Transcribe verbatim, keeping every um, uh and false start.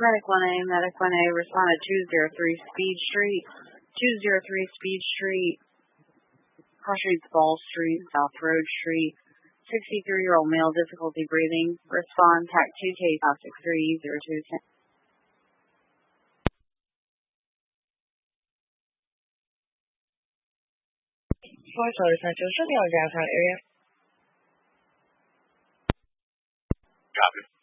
Medic one A, Medic one A, respond at two oh three Speed Street, two oh three Speed Street, Cross Streets Ball Street, South Road Street, sixty-three-year-old male, difficulty breathing, respond, TAC two K five six three zero two one zero. four Charlie Sancho, show me on downtown area. Copy.